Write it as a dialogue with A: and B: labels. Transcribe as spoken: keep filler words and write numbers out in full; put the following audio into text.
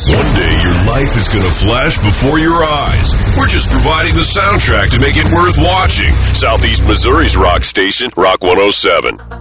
A: One day your life is going to flash before your eyes. We're just providing the soundtrack to make it worth watching. Southeast Missouri's rock station, Rock one oh seven.